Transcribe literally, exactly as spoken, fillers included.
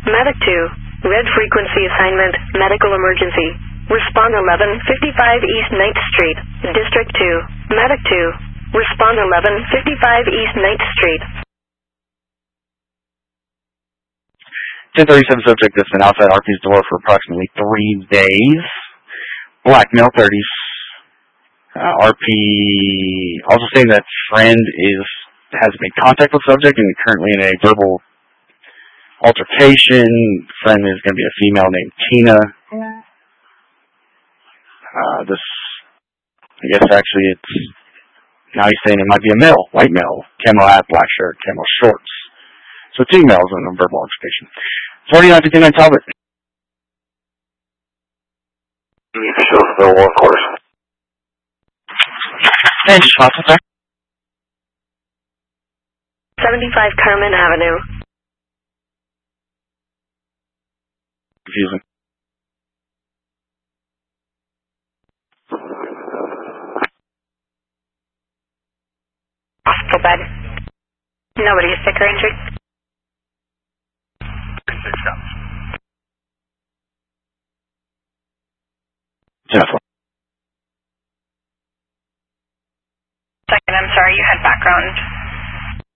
Medic two. Red frequency assignment, medical emergency. Respond eleven fifty-five East ninth Street, District two. Medic two. Respond eleven fifty-five East ninth Street. ten thirty-seven subject that's been outside R P's door for approximately three days. Black male thirties. Uh, R P also saying that friend is has made contact with subject and currently in a verbal altercation. Friend is going to be a female named Tina. Uh, this, I guess actually it's, now he's saying it might be a male, white male, camo hat, black shirt, camo shorts. So two males in a verbal altercation. forty-nine fifty-nine Talbot. Sure, of course. And just watch it there. seventy-five Carmen Avenue. Confusing. Hospital bed. Nobody is sick or injured. Jennifer.